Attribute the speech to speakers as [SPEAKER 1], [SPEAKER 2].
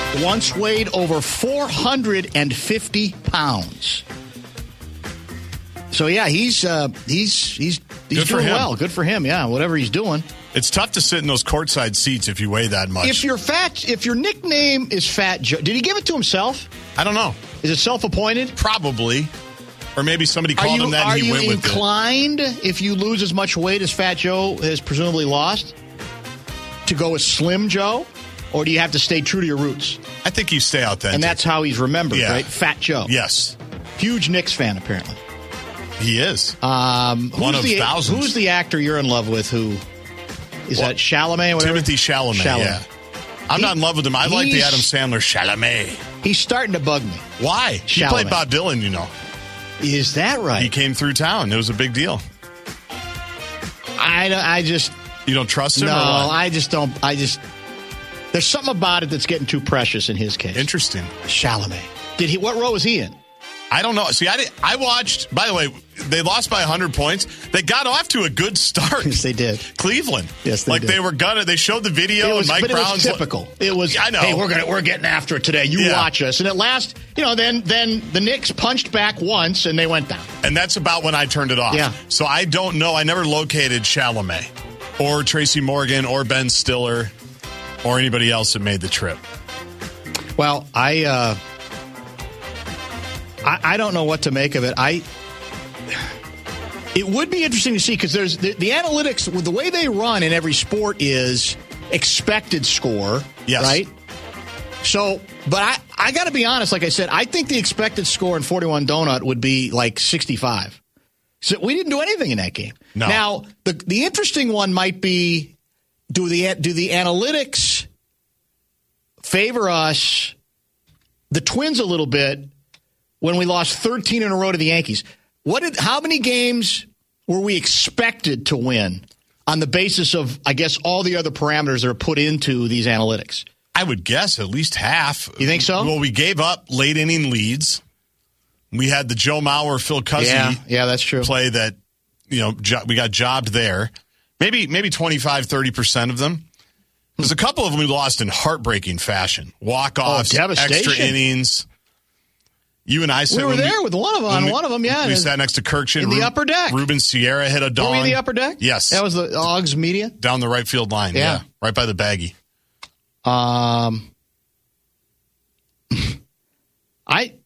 [SPEAKER 1] once weighed over 450 pounds. So, yeah, he's doing well. Good for him, yeah, whatever he's doing.
[SPEAKER 2] It's tough to sit in those courtside seats if you weigh that much.
[SPEAKER 1] If your nickname is Fat Joe, did he give it to himself?
[SPEAKER 2] I don't know.
[SPEAKER 1] Is it self-appointed?
[SPEAKER 2] Probably. Or maybe somebody called him that and he went with it.
[SPEAKER 1] Are you inclined, if you lose as much weight as Fat Joe has presumably lost, to go with Slim Joe? Or do you have to stay true to your roots?
[SPEAKER 2] I think you stay authentic.
[SPEAKER 1] And that's how he's remembered, right? Fat Joe.
[SPEAKER 2] Yes.
[SPEAKER 1] Huge Knicks fan, apparently.
[SPEAKER 2] He is.
[SPEAKER 1] One
[SPEAKER 2] of thousands.
[SPEAKER 1] Who's the actor you're in love with who... Is that Chalamet? Or whatever?
[SPEAKER 2] Timothée Chalamet, yeah. I'm not in love with him. I like the Adam Sandler Chalamet.
[SPEAKER 1] He's starting to bug me.
[SPEAKER 2] Why? He played Bob Dylan, you know.
[SPEAKER 1] Is that right?
[SPEAKER 2] He came through town. It was a big deal.
[SPEAKER 1] I just...
[SPEAKER 2] You don't trust him?
[SPEAKER 1] No,
[SPEAKER 2] or what?
[SPEAKER 1] I just don't. There's something about it that's getting too precious in his case.
[SPEAKER 2] Interesting.
[SPEAKER 1] Chalamet. What role was he in?
[SPEAKER 2] I don't know. See, I watched, by the way, they lost by 100 points. They got off to a good start.
[SPEAKER 1] Yes, they did.
[SPEAKER 2] Cleveland.
[SPEAKER 1] Yes, they did.
[SPEAKER 2] They were gonna. They showed the video, and Mike Brown's...
[SPEAKER 1] It was typical. It was,
[SPEAKER 2] I know.
[SPEAKER 1] Hey, we're getting after it today. You watch us. And at last, then the Knicks punched back once, and they went down.
[SPEAKER 2] And that's about when I turned it off.
[SPEAKER 1] Yeah.
[SPEAKER 2] So I don't know. I never located Chalamet or Tracy Morgan or Ben Stiller or anybody else that made the trip.
[SPEAKER 1] Well, I don't know what to make of it. It would be interesting to see because there's the analytics, the way they run in every sport is expected score,
[SPEAKER 2] yes.
[SPEAKER 1] Right? So, but I got to be honest, like I said, I think the expected score in 41 Donut would be like 65. So we didn't do anything in that game.
[SPEAKER 2] No.
[SPEAKER 1] Now, the interesting one might be, do the analytics favor us, the Twins, a little bit, when we lost 13 in a row to the Yankees? How many games were we expected to win on the basis of, I guess, all the other parameters that are put into these analytics?
[SPEAKER 2] I would guess at least half.
[SPEAKER 1] You think so?
[SPEAKER 2] Well, we gave up late inning leads. We had the Joe Mauer, Phil Cuzzi
[SPEAKER 1] that's true.
[SPEAKER 2] play that, we got jobbed there. Maybe 25, 30% of them. There's a couple of them we lost in heartbreaking fashion. Walk-offs, extra innings. You and I said
[SPEAKER 1] we were there with one of them, yeah.
[SPEAKER 2] We sat next to Kirkshin.
[SPEAKER 1] In the upper deck.
[SPEAKER 2] Ruben Sierra hit a dong.
[SPEAKER 1] Were we in the upper deck?
[SPEAKER 2] Yes.
[SPEAKER 1] That was the Augs Media?
[SPEAKER 2] Down the right field line, yeah. Right by the baggie.
[SPEAKER 1] I